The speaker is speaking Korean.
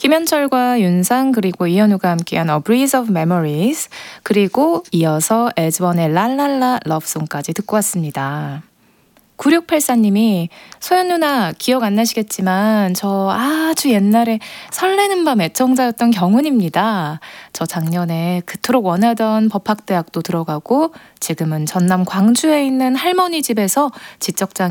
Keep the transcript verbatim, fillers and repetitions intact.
김현철과 윤상 그리고 이현우가 함께한 A Breeze of Memories 그리고 이어서 에즈원의 랄랄라 러브송까지 듣고 왔습니다. 구육팔사님이 소연 누나 기억 안 나시겠지만 저 아주 옛날에 설레는 밤 애청자였던 경훈입니다. 저 작년에 그토록 원하던 법학대학도 들어가고 지금은 전남 광주에 있는 할머니 집에서 지적장